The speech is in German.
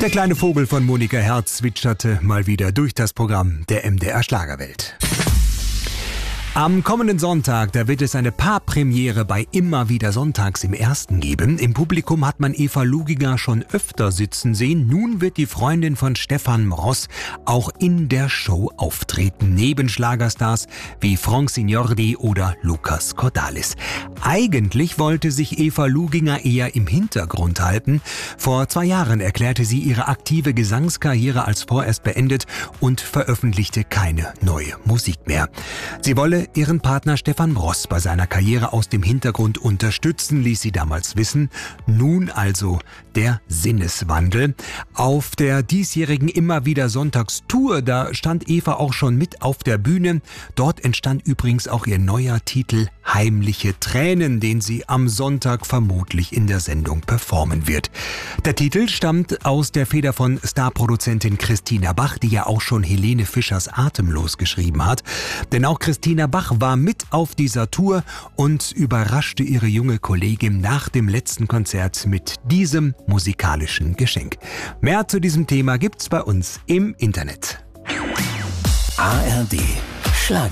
Der kleine Vogel von Monika Herz zwitscherte mal wieder durch das Programm der MDR Schlagerwelt. Am kommenden Sonntag, da wird es eine Paarpremiere bei Immer wieder Sonntags im Ersten geben. Im Publikum hat man Eva Luginger schon öfter sitzen sehen. Nun wird die Freundin von Stefan Mross auch in der Show auftreten. Neben Schlagerstars wie Frank Signordi oder Lucas Cordalis. Eigentlich wollte sich Eva Luginger eher im Hintergrund halten. Vor 2 Jahren erklärte sie ihre aktive Gesangskarriere als vorerst beendet und veröffentlichte keine neue Musik mehr. Sie wolle ihren Partner Stefan Mross bei seiner Karriere aus dem Hintergrund unterstützen, ließ sie damals wissen. Nun also der Sinneswandel. Auf der diesjährigen Immer wieder Sonntagstour, da stand Eva auch schon mit auf der Bühne. Dort entstand übrigens auch ihr neuer Titel Heimliche Tränen, den sie am Sonntag vermutlich in der Sendung performen wird. Der Titel stammt aus der Feder von Starproduzentin Christina Bach, die ja auch schon Helene Fischers Atemlos geschrieben hat. Denn auch Christina Bach war mit auf dieser Tour und überraschte ihre junge Kollegin nach dem letzten Konzert mit diesem musikalischen Geschenk. Mehr zu diesem Thema gibt's bei uns im Internet. ARD Schlager.